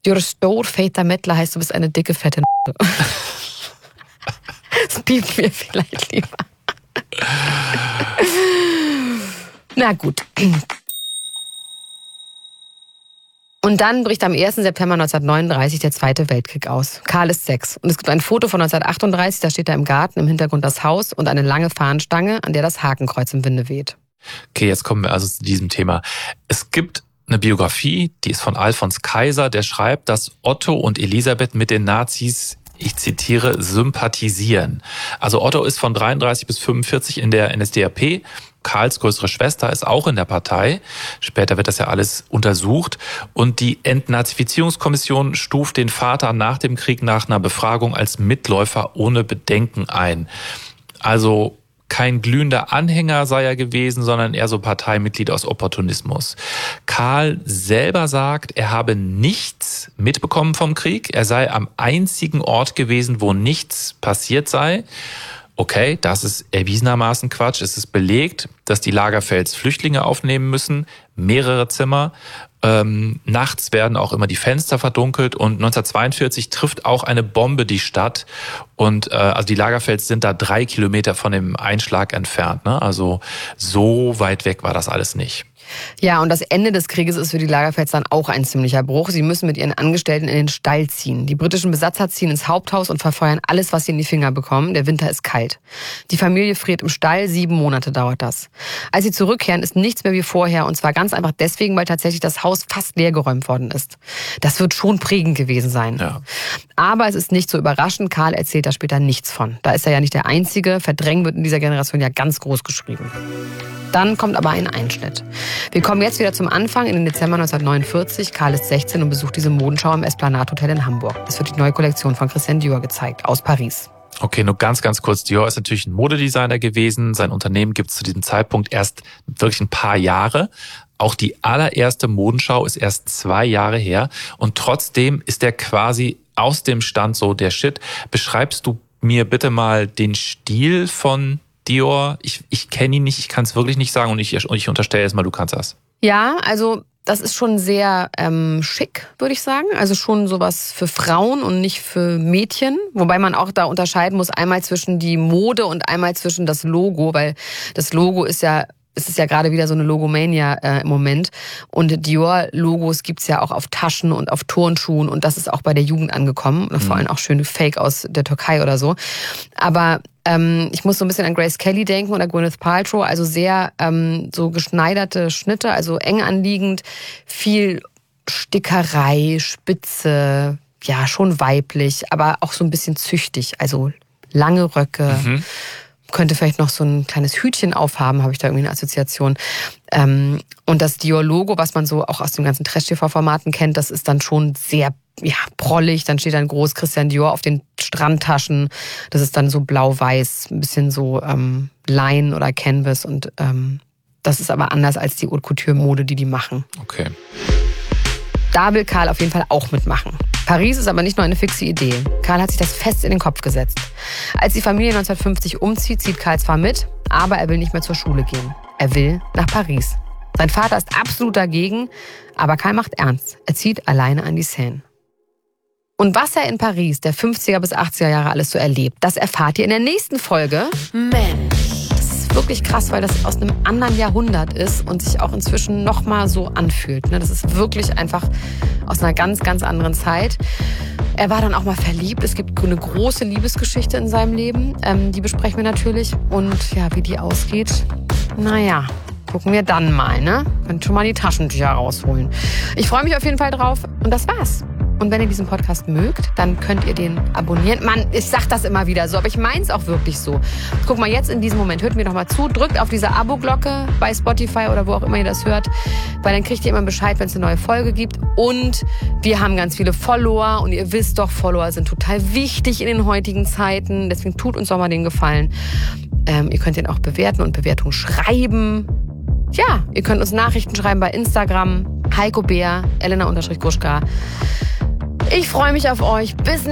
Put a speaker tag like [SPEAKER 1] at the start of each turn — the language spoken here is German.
[SPEAKER 1] You're a stor feiter Mettler heißt, du bist eine dicke, fette Das piept mir vielleicht lieber. Na gut. Und dann bricht am 1. September 1939 der Zweite Weltkrieg aus. Karl ist 6. Und es gibt ein Foto von 1938, da steht er im Garten, im Hintergrund das Haus und eine lange Fahnenstange, an der das Hakenkreuz im Winde weht.
[SPEAKER 2] Okay, jetzt kommen wir also zu diesem Thema. Es gibt eine Biografie, die ist von Alfons Kaiser, der schreibt, dass Otto und Elisabeth mit den Nazis, ich zitiere, sympathisieren. Also Otto ist von 33 bis 45 in der NSDAP. Karls größere Schwester ist auch in der Partei. Später wird das ja alles untersucht. Und die Entnazifizierungskommission stuft den Vater nach dem Krieg nach einer Befragung als Mitläufer ohne Bedenken ein. Also kein glühender Anhänger sei er gewesen, sondern eher so Parteimitglied aus Opportunismus. Karl selber sagt, er habe nichts mitbekommen vom Krieg. Er sei am einzigen Ort gewesen, wo nichts passiert sei. Okay, das ist erwiesenermaßen Quatsch. Es ist belegt, dass die Lagerfelds Flüchtlinge aufnehmen müssen, mehrere Zimmer. Nachts werden auch immer die Fenster verdunkelt und 1942 trifft auch eine Bombe die Stadt. Und also die Lagerfelds sind da 3 Kilometer von dem Einschlag entfernt. Ne? Also so weit weg war das alles nicht.
[SPEAKER 1] Ja, und das Ende des Krieges ist für die Lagerfelds dann auch ein ziemlicher Bruch. Sie müssen mit ihren Angestellten in den Stall ziehen. Die britischen Besatzer ziehen ins Haupthaus und verfeuern alles, was sie in die Finger bekommen. Der Winter ist kalt. Die Familie friert im Stall, 7 Monate dauert das. Als sie zurückkehren, ist nichts mehr wie vorher. Und zwar ganz einfach deswegen, weil tatsächlich das Haus fast leergeräumt worden ist. Das wird schon prägend gewesen sein.
[SPEAKER 2] Ja.
[SPEAKER 1] Aber es ist nicht so überraschend. Karl erzählt da später nichts von. Da ist er ja nicht der Einzige. Verdrängen wird in dieser Generation ja ganz groß geschrieben. Dann kommt aber ein Einschnitt. Wir kommen jetzt wieder zum Anfang, in den Dezember 1949. Karl ist 16 und besucht diese Modenschau im Esplanade Hotel in Hamburg. Es wird die neue Kollektion von Christian Dior gezeigt, aus Paris.
[SPEAKER 2] Okay, nur ganz kurz. Dior ist natürlich ein Modedesigner gewesen. Sein Unternehmen gibt es zu diesem Zeitpunkt erst wirklich ein paar Jahre. Auch die allererste Modenschau ist erst 2 Jahre her. Und trotzdem ist der quasi aus dem Stand so der Shit. Beschreibst du mir bitte mal den Stil von Dior? Ich kenne ihn nicht, ich kann es wirklich nicht sagen und ich unterstelle jetzt mal, du kannst das.
[SPEAKER 1] Ja, also das ist schon sehr schick, würde ich sagen. Also schon sowas für Frauen und nicht für Mädchen. Wobei man auch da unterscheiden muss, einmal zwischen die Mode und einmal zwischen das Logo, weil das Logo ist ja... Es ist ja gerade wieder so eine Logomania im Moment. Und Dior-Logos gibt's ja auch auf Taschen und auf Turnschuhen. Und das ist auch bei der Jugend angekommen. Und vor allem auch schöne Fake aus der Türkei oder so. Aber ich muss so ein bisschen an Grace Kelly denken oder Gwyneth Paltrow. Also sehr so geschneiderte Schnitte, also eng anliegend. Viel Stickerei, Spitze, ja schon weiblich, aber auch so ein bisschen züchtig. Also lange Röcke. Könnte vielleicht noch so ein kleines Hütchen aufhaben, habe ich da irgendwie eine Assoziation. Und das Dior-Logo, was man so auch aus den ganzen Trash-TV-Formaten kennt, das ist dann schon sehr prollig. Dann steht dann groß Christian Dior auf den Strandtaschen. Das ist dann so blau-weiß, ein bisschen so Lein oder Canvas. Und das ist aber anders als die Haute-Couture-Mode, die machen.
[SPEAKER 2] Okay.
[SPEAKER 1] Da will Karl auf jeden Fall auch mitmachen. Paris ist aber nicht nur eine fixe Idee. Karl hat sich das fest in den Kopf gesetzt. Als die Familie 1950 umzieht, zieht Karl zwar mit, aber er will nicht mehr zur Schule gehen. Er will nach Paris. Sein Vater ist absolut dagegen, aber Karl macht ernst. Er zieht alleine an die Seine. Und was er in Paris der 50er bis 80er Jahre alles so erlebt, das erfahrt ihr in der nächsten Folge. Mensch, das ist wirklich krass, weil das aus einem anderen Jahrhundert ist und sich auch inzwischen noch mal so anfühlt. Das ist wirklich einfach aus einer ganz anderen Zeit. Er war dann auch mal verliebt. Es gibt eine große Liebesgeschichte in seinem Leben. Die besprechen wir natürlich. Und ja, wie die ausgeht, naja, gucken wir dann mal, ne? Könnt schon mal die Taschentücher rausholen. Ich freue mich auf jeden Fall drauf. Und das war's. Und wenn ihr diesen Podcast mögt, dann könnt ihr den abonnieren. Mann, ich sag das immer wieder so, aber ich mein's auch wirklich so. Guck mal, jetzt in diesem Moment, hört mir doch mal zu, drückt auf diese Abo-Glocke bei Spotify oder wo auch immer ihr das hört, weil dann kriegt ihr immer Bescheid, wenn es eine neue Folge gibt. Und wir haben ganz viele Follower und ihr wisst doch, Follower sind total wichtig in den heutigen Zeiten. Deswegen tut uns doch mal den Gefallen. Ihr könnt den auch bewerten und Bewertungen schreiben. Ja, ihr könnt uns Nachrichten schreiben bei Instagram, Heiko Bär, Elena_Gruschka. Ich freue mich auf euch. Bis